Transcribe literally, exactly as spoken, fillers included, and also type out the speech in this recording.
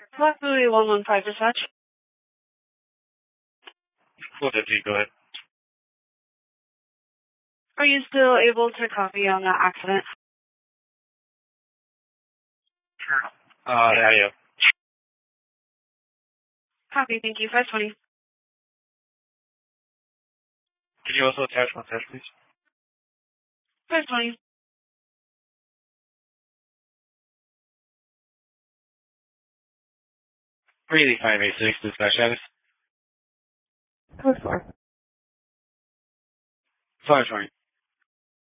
Block Louis one one five dispatch. What did you go ahead? Are you still able to copy on that accident? Sure. Uh, yeah, yeah. Copy, thank you. five twenty. Could you also attach one test, please? five twenty. three eighty-five eighty-six, dispatch status. Code four. five twenty.